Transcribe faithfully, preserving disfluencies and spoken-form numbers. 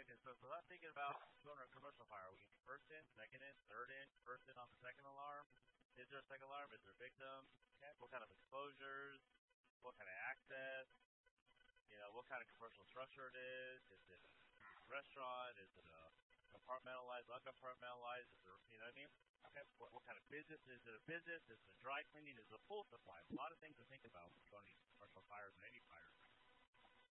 And, and so, so I'm thinking about going to a commercial fire. Are we getting first in, second in, third in, first in on the second alarm? Is there a second alarm? Is there a victim? Okay. What kind of exposures? What kind of access? You know, what kind of commercial structure it is? Is it a restaurant? Is it a compartmentalized, uncompartmentalized? Is there, you know what I mean? Okay. What, what kind of business? Is it a business? Is it a dry cleaning? Is it a pool supply? A lot of things to think about when going to these commercial fires and any fires.